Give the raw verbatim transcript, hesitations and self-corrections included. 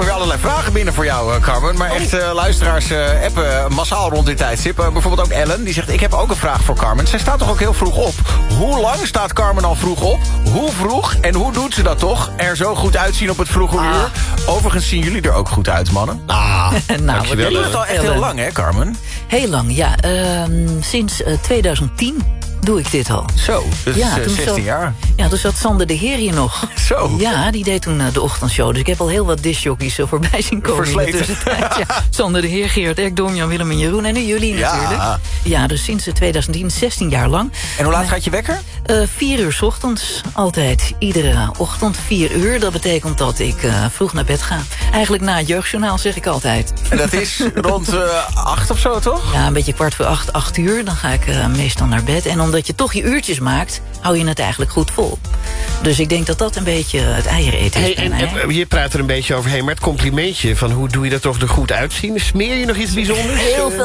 komen weer allerlei vragen binnen voor jou, uh, Carmen. Maar echt, uh, luisteraars uh, appen massaal rond dit tijdstip. Uh, bijvoorbeeld ook Ellen, die zegt... ik heb ook een vraag voor Carmen. Zij staat toch ook heel vroeg op? Hoe lang staat Carmen al vroeg op? Hoe vroeg? En hoe doet ze dat toch? Er zo goed uitzien op het vroege Ah. uur. Overigens zien jullie er ook goed uit, mannen. Ah, nou, Je doet het al echt heel lang, hè, Carmen? Heel lang, ja. Uh, sinds uh, twintig tien doe ik dit al. Zo, dus Ja, uh, toen zestien zat- jaar. Ja, toen zat Sander de Heer hier nog. Zo. Ja, die deed toen uh, de ochtendshow. Dus ik heb al heel wat discjockeys uh, voorbij zien komen. in de Versleten. tussentijd. Ja, Sander de Heer, Gerard Ekdom, Jan Willem en Jeroen. En nu jullie Ja. natuurlijk. Ja, dus sinds uh, twintig tien, zestien jaar lang. En hoe laat gaat je wekker? Uh, vier uur 's ochtends, altijd. Iedere ochtend, vier uur. Dat betekent dat ik uh, vroeg naar bed ga. Eigenlijk na het jeugdjournaal, zeg ik altijd. En dat is rond uh, acht of zo, toch? Ja, een beetje kwart voor acht, acht uur. Dan ga ik uh, meestal naar bed. En omdat je toch je uurtjes maakt, hou je het eigenlijk goed vol. Dus ik denk dat dat een beetje het eieren eten is Hey, bij en, mij. en, je praat er een beetje overheen, maar het complimentje van hoe doe je dat toch er goed uitzien? Smeer je nog iets bijzonders? Heel Eh,